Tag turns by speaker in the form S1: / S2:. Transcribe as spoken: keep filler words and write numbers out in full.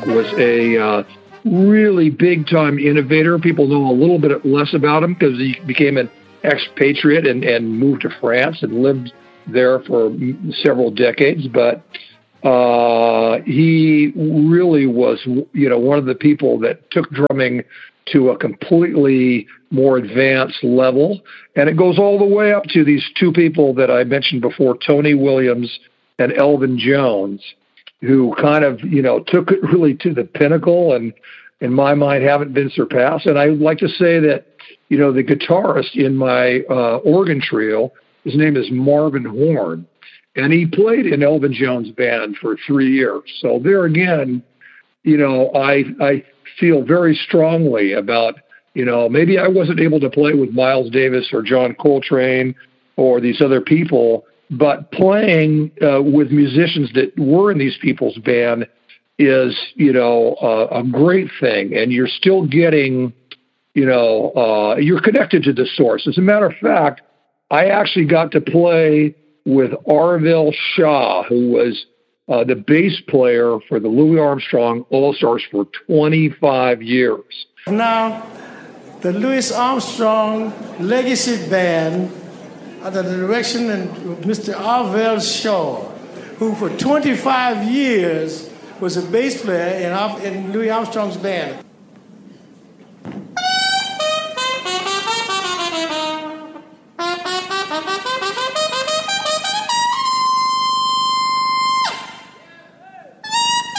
S1: was a uh, really big-time innovator. People know a little bit less about him because he became an expatriate and, and moved to France and lived there for several decades. But uh, he really was, you know, one of the people that took drumming to a completely more advanced level. And it goes all the way up to these two people that I mentioned before, Tony Williams and Elvin Jones, who kind of, you know, took it really to the pinnacle and, in my mind, haven't been surpassed. And I would like to say that, you know, the guitarist in my uh, organ trio, his name is Marvin Horn, and he played in Elvin Jones' band for three years. So there again, you know, I I feel very strongly about, you know, maybe I wasn't able to play with Miles Davis or John Coltrane or these other people, but playing uh, with musicians that were in these people's band is, you know, uh, a great thing. And you're still getting, you know, uh, you're connected to the source. As a matter of fact, I actually got to play with Arvell Shaw, who was uh, the bass player for the Louis Armstrong All-Stars for twenty-five years.
S2: Now, the Louis Armstrong Legacy Band, under the direction of Mister Arvell Shaw, who for twenty-five years was a bass player in, in Louis Armstrong's band.